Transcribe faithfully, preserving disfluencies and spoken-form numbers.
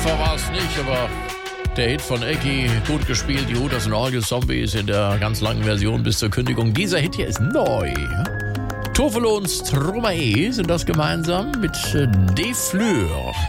war es nicht, aber der Hit von Ecki, gut gespielt, die Hooters and All You Zombies in der ganz langen Version bis zur Kündigung. Dieser Hit hier ist neu. Tofelo und Stromae sind das gemeinsam mit De Fleur.